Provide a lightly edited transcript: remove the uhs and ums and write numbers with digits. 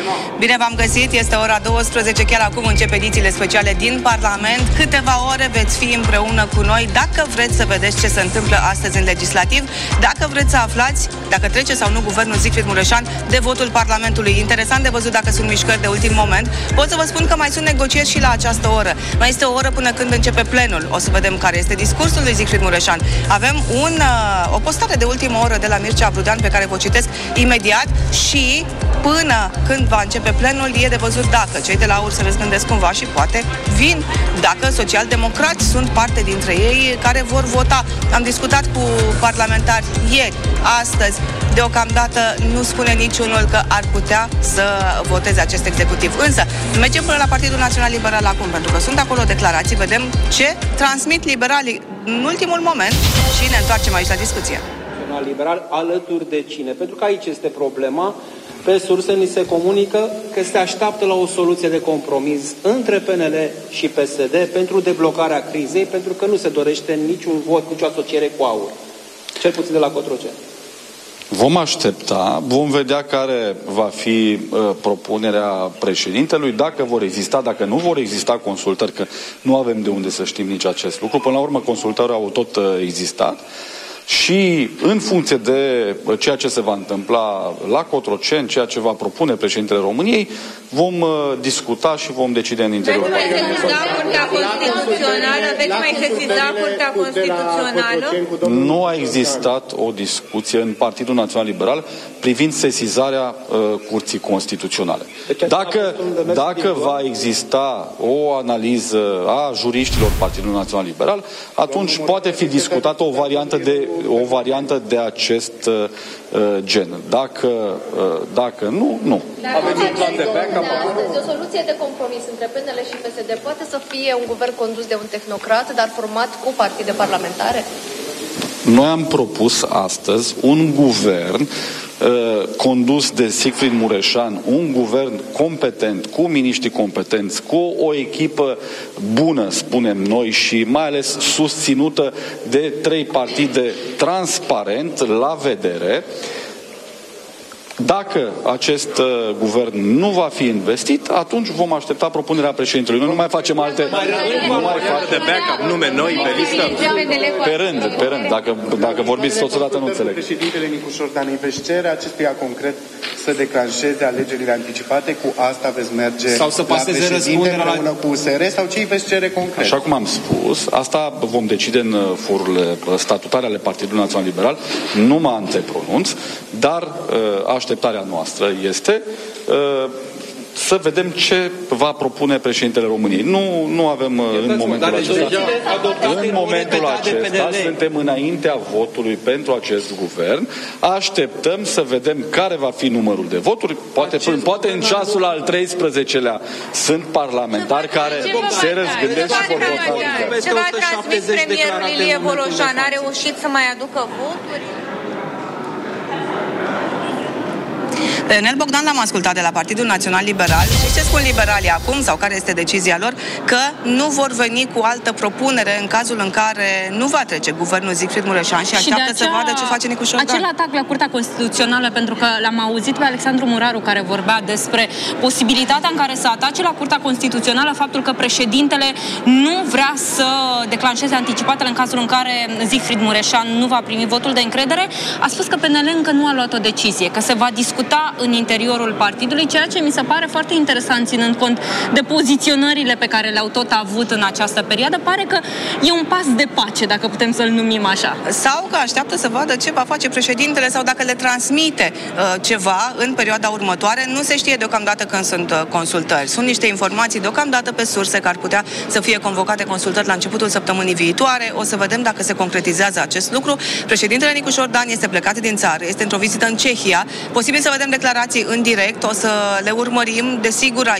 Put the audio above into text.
Bine v-am găsit, este ora 12, chiar acum încep edițiile speciale din Parlament. Câteva ore veți fi împreună cu noi dacă vreți să vedeți ce se întâmplă astăzi în legislativ, dacă vreți să aflați dacă trece sau nu guvernul Siegfried Mureșan de votul Parlamentului. Interesant de văzut dacă sunt mișcări de ultim moment. Pot să vă spun că mai sunt negocieri și la această oră. Mai este o oră până când începe plenul. O să vedem care este discursul lui Siegfried Mureșan. Avem o postare de ultimă oră de la Mircea Brudean pe care vă citesc imediat și până când va începe plenul e de văzut dacă cei de la AUR se răzgândesc cumva și poate vin, dacă socialdemocrați sunt parte dintre ei care vor vota. Am discutat cu parlamentari ieri, astăzi, deocamdată nu spune niciunul că ar putea să voteze acest executiv. Însă, mergem până la Partidul Național Liberal acum, pentru că sunt acolo declarații, vedem ce transmit liberalii în ultimul moment și ne întoarcem aici la discuție. Liberal alături de cine? Pentru că aici este problema. Pe surse ni se comunică că se așteaptă la o soluție de compromis între PNL și PSD pentru deblocarea crizei, pentru că nu se dorește niciun vot, nicio asociere cu AUR. Cel puțin de la Cotroceni. Vom aștepta, vom vedea care va fi propunerea președintelui, dacă vor exista, dacă nu vor exista consultări, că nu avem de unde să știm nici acest lucru. Până la urmă, consultările au tot existat. Și în funcție de ceea ce se va întâmpla la Cotroceni, ceea ce va propune președintele României, vom discuta și vom decide în interiorul Parlamentului. Veți mai sesiza Curtea Constituțională? Nu a existat o discuție în Partidul Național Liberal privind sesizarea Curții Constituționale. Dacă va exista o analiză a juriștilor Partidului Național Liberal, atunci poate fi discutată o variantă de acest gen. Dacă nu, nu. Avem un plan de backup. O soluție de compromis între PNL și PSD poate să fie un guvern condus de un tehnocrat, dar format cu partide parlamentare? Noi am propus astăzi un guvern condus de Siegfried Mureșan, un guvern competent, cu miniștri competenți, cu o echipă bună, spunem noi, și mai ales susținută de 3 partide transparent, la vedere. Dacă acest guvern nu va fi investit, atunci vom aștepta propunerea președintelui. Noi nu mai facem alte... de backup, nume noi pe listă. Pe rând. Dacă vorbiți totodată, nu înțeleg. Președintele Nicușor Dan veți cere acestuia concret să declanșeze alegerile anticipate, cu asta veți merge sau să paseze răspunderea împreună cu USR, sau ce îi veți cere concret? Așa cum am spus, asta vom decide în forurile statutare ale Partidului Național Liberal. Nu mă antepronunț, dar așteptarea noastră este să vedem ce va propune președintele României. Nu avem în momentul acesta. În momentul acesta suntem înaintea votului pentru acest guvern. Așteptăm să vedem care va fi numărul de voturi. Poate în ceasul al 13-lea sunt parlamentari care se răzgândesc și vor vota. Ce v-a transmis premierul Ilie Voloșan? A reușit să mai aducă voturi? Nel Bogdan l-am ascultat de la Partidul Național Liberal și ce spun liberalii acum, sau care este decizia lor, că nu vor veni cu altă propunere în cazul în care nu va trece guvernul Siegfried Mureșan și așteaptă să vadă ce face Nicușor Dan. Acel atac la Curtea Constituțională, pentru că l-am auzit pe Alexandru Muraru care vorbea despre posibilitatea în care să atace la Curtea Constituțională faptul că președintele nu vrea să declanșeze anticipatele în cazul în care Siegfried Mureșan nu va primi votul de încredere. A spus că PNL încă nu a luat o decizie, că se va discuta în interiorul partidului, ceea ce mi se pare foarte interesant, ținând cont de poziționările pe care le-au tot avut în această perioadă. Pare că e un pas de pace, dacă putem să-l numim așa. Sau că așteaptă să vadă ce va face președintele sau dacă le transmite ceva în perioada următoare. Nu se știe deocamdată când sunt consultări. Sunt niște informații deocamdată pe surse că ar putea să fie convocate consultări la începutul săptămânii viitoare. O să vedem dacă se concretizează acest lucru. Președintele Nicușor Dan este plecat din țară, este într-o vizită în Cehia. Posibil să vedem declarații în direct, o să le urmărim, desigur,